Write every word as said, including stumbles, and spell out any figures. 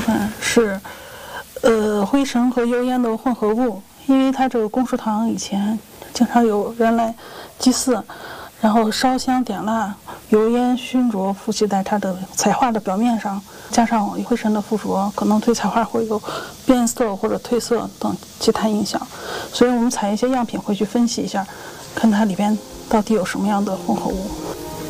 尘是，呃，灰尘和油烟的混合物。因为它这个供书堂以前经常有人来祭祀，然后烧香点蜡，油烟熏灼附着在它的彩画的表面上，加上灰尘的附着，可能对彩画会有变色或者褪色等其他影响。所以我们采一些样品回去分析一下，看它里边到底有什么样的混合物。